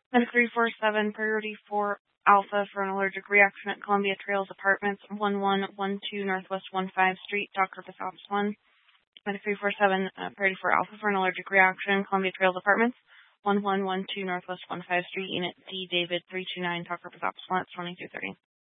Medic 347, priority 4 Alpha for an allergic reaction at Columbia Trails Apartments, 1112 Northwest 15 Street, Dr. Basops 1. Medic 347, priority 4 Alpha for an allergic reaction, Columbia Trails Apartments, 1112 Northwest 15 Street, Unit D, David 329, Dr. Basops 1, 2230.